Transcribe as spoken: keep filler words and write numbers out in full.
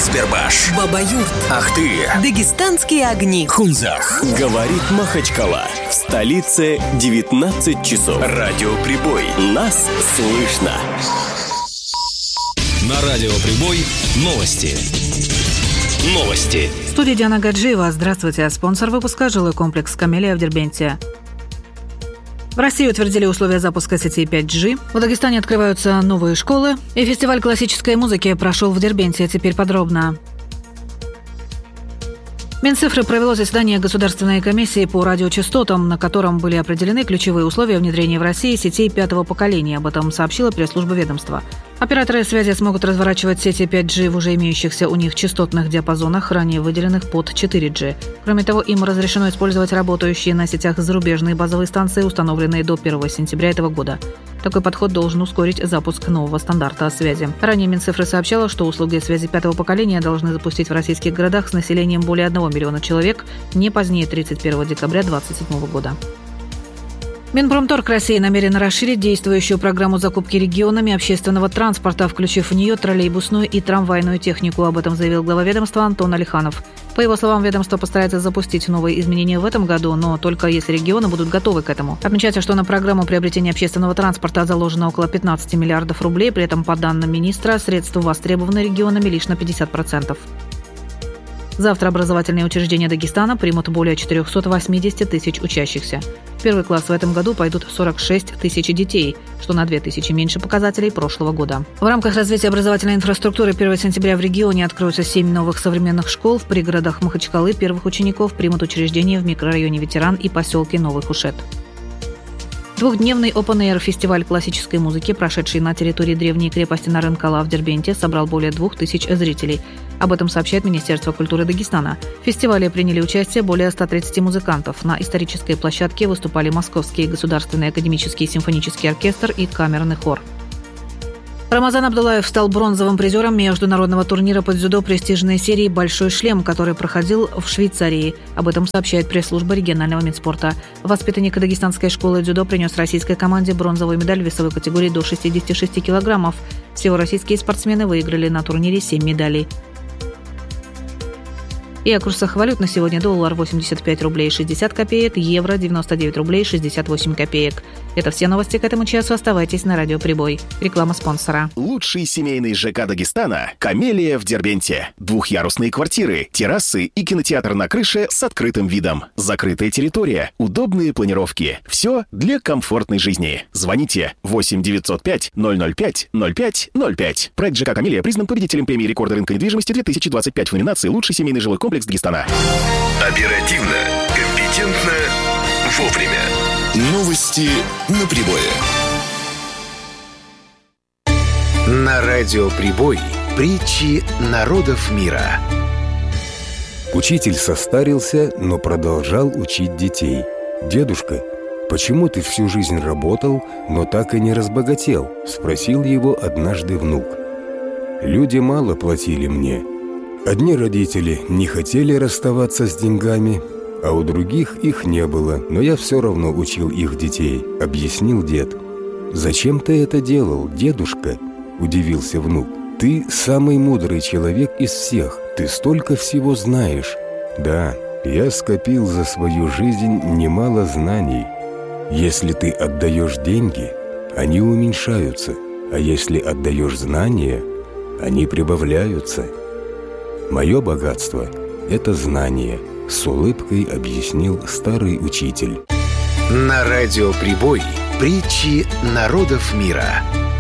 Избербаш, Бабаюрт, Ахты, Дагестанские огни, Хунзах. Говорит Махачкала. В столице девятнадцать часов. Радиоприбой. Нас слышно. На Радиоприбой новости. Новости. В студии Диана Гаджиева. Здравствуйте. Спонсор выпуска — жилой комплекс «Камелия» в Дербенте. В России утвердили условия запуска сети пять джи. В Дагестане открываются новые школы. И фестиваль классической музыки прошел в Дербенте. Теперь подробно. Минцифры провело заседание Государственной комиссии по радиочастотам, на котором были определены ключевые условия внедрения в России сетей пятого поколения. Об этом сообщила пресс-служба ведомства. Операторы связи смогут разворачивать сети пять джи в уже имеющихся у них частотных диапазонах, ранее выделенных под четыре джи. Кроме того, им разрешено использовать работающие на сетях зарубежные базовые станции, установленные до первого сентября этого года. Такой подход должен ускорить запуск нового стандарта связи. Ранее Минцифры сообщала, что услуги связи пятого поколения должны запустить в российских городах с населением более одного миллиона человек не позднее тридцать первого декабря две тысячи двадцать седьмого года. Минпромторг России намерен расширить действующую программу закупки регионами общественного транспорта, включив в нее троллейбусную и трамвайную технику. Об этом заявил глава ведомства Антон Алиханов. По его словам, ведомство постарается запустить новые изменения в этом году, но только если регионы будут готовы к этому. Отмечается, что на программу приобретения общественного транспорта заложено около пятнадцать миллиардов рублей, при этом, по данным министра, средства востребованы регионами лишь на пятьдесят процентов. Завтра образовательные учреждения Дагестана примут более четыреста восемьдесят тысяч учащихся. В первый класс в этом году пойдут сорок шесть тысяч детей, что на две тысячи меньше показателей прошлого года. В рамках развития образовательной инфраструктуры первого сентября в регионе откроются семь новых современных школ. В пригородах Махачкалы первых учеников примут учреждения в микрорайоне Ветеран и поселке Новый Хушет. Двухдневный Open-Air фестиваль классической музыки, прошедший на территории древней крепости Нарынкала в Дербенте, собрал более двух тысяч зрителей. Об этом сообщает Министерство культуры Дагестана. В фестивале приняли участие более ста тридцати музыкантов. На исторической площадке выступали Московский государственный академический симфонический оркестр и камерный хор. Рамазан Абдулаев стал бронзовым призером международного турнира по дзюдо престижной серии «Большой шлем», который проходил в Швейцарии. Об этом сообщает пресс-служба регионального Минспорта. Воспитанник дагестанской школы дзюдо принес российской команде бронзовую медаль в весовой категории до шестидесяти шести килограммов. Всего российские спортсмены выиграли на турнире семь медалей. И о курсах валют на сегодня: доллар восемьдесят пять рублей шестьдесят копеек, евро девяносто девять рублей шестьдесят восемь копеек. Это все новости к этому часу. Оставайтесь на Радиоприбой. Реклама спонсора. Лучший семейный ЖК Дагестана – «Камелия» в Дербенте. Двухъярусные квартиры, террасы и кинотеатр на крыше с открытым видом. Закрытая территория, удобные планировки. Все для комфортной жизни. Звоните восемь девятьсот пять ноль ноль пять ноль пять ноль пять. Проект ЖК «Камелия» признан победителем премии рекорда рынка недвижимости две тысячи двадцать пять в номинации «Лучший семейный жилой комплекс Дагестана». Оперативно, компетентно, вовремя. Новости на прибое. На Радиоприбой притчи народов мира. Учитель состарился, но продолжал учить детей. «Дедушка, почему ты всю жизнь работал, но так и не разбогател?» – спросил его однажды внук. «Люди мало платили мне. Одни родители не хотели расставаться с деньгами, а у других их не было, но я все равно учил их детей», — объяснил дед. «Зачем ты это делал, дедушка?» — удивился внук. «Ты самый мудрый человек из всех, ты столько всего знаешь». «Да, я скопил за свою жизнь немало знаний. Если ты отдаешь деньги, они уменьшаются, а если отдаешь знания, они прибавляются. Мое богатство — это знание», — с улыбкой объяснил старый учитель. На Радиоприбой притчи народов мира.